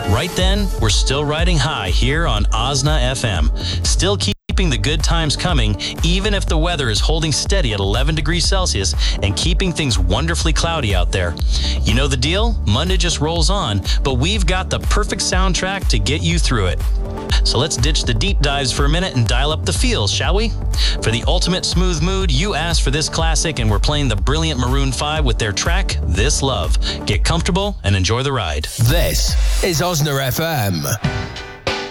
Right then, we're still riding high here on Osna FM. Still keeping the good times coming, even if the weather is holding steady at 11 degrees Celsius and keeping things wonderfully cloudy out there. You know the deal? Monday just rolls on, but we've got the perfect soundtrack to get you through it. So let's ditch the deep dives for a minute and dial up the feels, shall we? For the ultimate smooth mood, you asked for this classic, and we're playing the brilliant Maroon 5 with their track, This Love. Get comfortable and enjoy the ride. This is Osna FM.